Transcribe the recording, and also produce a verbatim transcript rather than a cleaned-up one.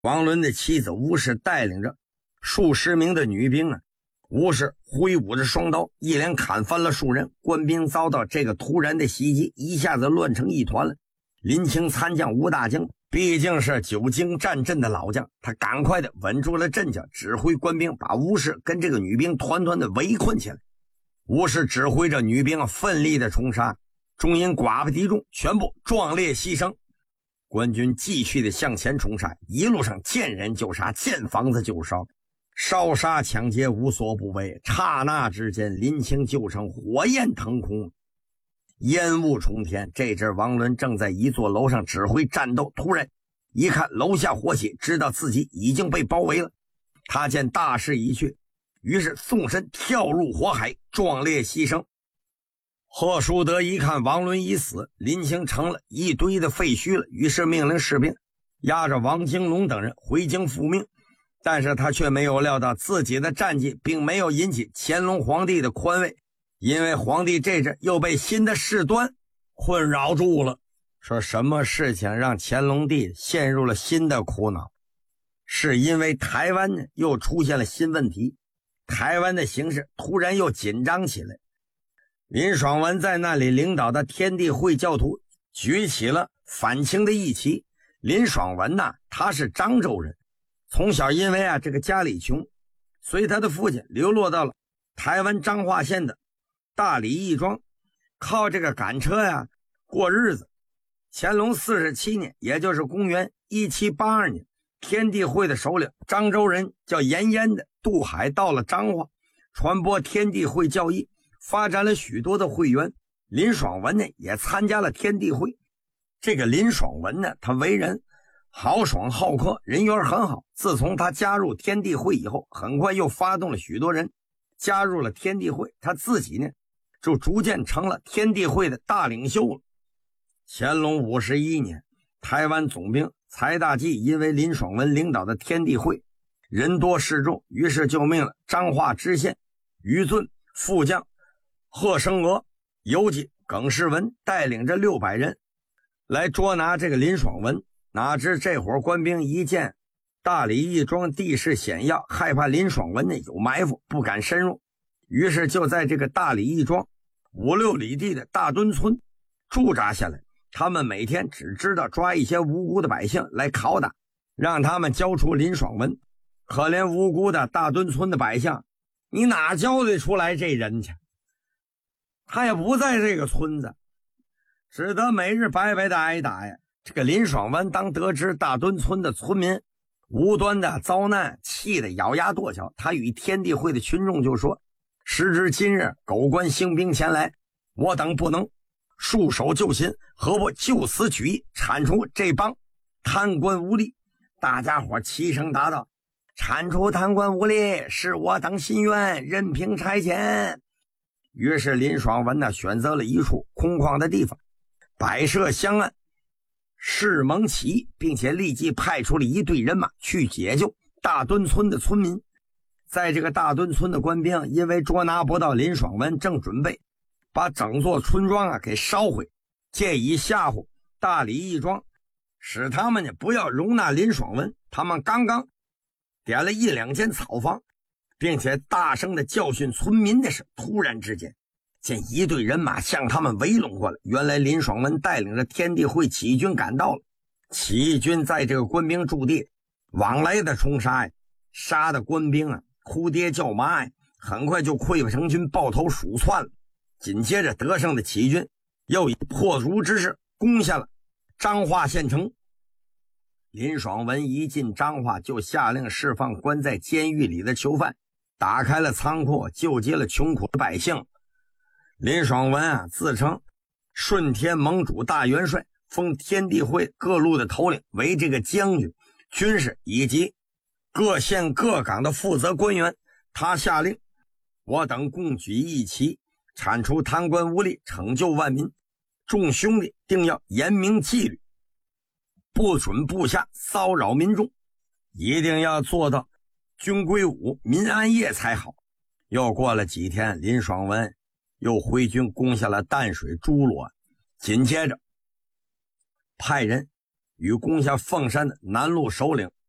王伦的妻子吴氏带领着数十名的女兵啊，吴氏挥舞着双刀，一连砍翻了数人。官兵遭到这个突然的袭击，一下子乱成一团了。临清参将吴大京毕竟是久经战阵的老将，他赶快的稳住了阵脚，指挥官兵把吴氏跟这个女兵团团的围困起来。吴氏指挥着女兵奋力的冲杀，终因寡不敌众，全部壮烈牺牲。官军继续的向前冲杀，一路上见人就杀，见房子就烧，烧杀抢劫无所不为。刹那之间，临清旧城火焰腾空，烟雾冲天。这阵王伦正在一座楼上指挥战斗，突然一看楼下火起，知道自己已经被包围了。他见大势已去，于是纵身跳入火海，壮烈牺牲。贺淑德一看王伦已死，临清成了一堆的废墟了，于是命令士兵押着王金龙等人回京复命。但是他却没有料到自己的战绩并没有引起乾隆皇帝的宽慰，因为皇帝这阵又被新的事端困扰住了。说什么事情让乾隆帝陷入了新的苦恼？是因为台湾呢又出现了新问题，台湾的形势突然又紧张起来。林爽文在那里领导的天地会教徒举起了反清的义旗。林爽文呐、啊，他是漳州人，从小因为啊这个家里穷，随他的父亲流落到了台湾彰化县的大理义庄，靠这个赶车呀过日子。乾隆四十七年，也就是公元一七八二年，天地会的首领漳州人叫严淹的渡海到了彰化，传播天地会教义，发展了许多的会员。林爽文呢也参加了天地会。这个林爽文呢，他为人豪爽好客，人缘很好。自从他加入天地会以后，很快又发动了许多人加入了天地会，他自己呢就逐渐成了天地会的大领袖了。乾隆五十一年，台湾总兵柴大济因为林爽文领导的天地会人多势众，于是就命了彰化知县于尊、副将贺生娥、游击耿世文带领着六百人来捉拿这个林爽文。哪知这伙官兵一见大理义庄地势险要，害怕林爽文呢有埋伏，不敢深入，于是就在这个大理义庄五六里地的大墩村驻扎下来。他们每天只知道抓一些无辜的百姓来拷打，让他们交出林爽文。可怜无辜的大墩村的百姓，你哪交得出来这人去？他也不在这个村子，只得每日白白的挨打呀。这个林爽文当得知大墩村的村民无端的遭难，气得咬牙跺脚。他与天地会的群众就说，时至今日狗官兴兵前来，我等不能束手就擒，何不就此举义，铲除这帮贪官污吏？大家伙齐声答道，铲除贪官污吏是我等心愿，任凭差遣。于是林爽文呢选择了一处空旷的地方，摆设香案，誓盟起义，并且立即派出了一队人马去解救大墩村的村民。在这个大墩村的官兵因为捉拿不到林爽文，正准备把整座村庄啊给烧毁，借以吓唬大理义庄，使他们呢不要容纳林爽文。他们刚刚点了一两间草房，并且大声的教训村民的时候，突然之间见一队人马向他们围拢过来。原来林爽文带领着天地会起义军赶到了，起义军在这个官兵驻地往来的冲杀呀，杀的官兵啊哭爹叫妈呀，很快就溃不成军，抱头鼠窜了。紧接着得胜的起义军又以破竹之势攻下了彰化县城。林爽文一进彰化，就下令释放关在监狱里的囚犯，打开了仓库，救济了穷苦的百姓。林爽文啊自称顺天盟主大元帅，封天地会各路的头领为这个将军、军事以及各县各岗的负责官员。他下令我等共举义旗，铲除贪官污吏，拯救万民。众兄弟定要严明纪律，不准部下骚扰民众，一定要做到军规武、民安业才好。又过了几天，林爽文又挥军攻下了淡水、诸罗，紧接着派人与攻下凤山的南路首领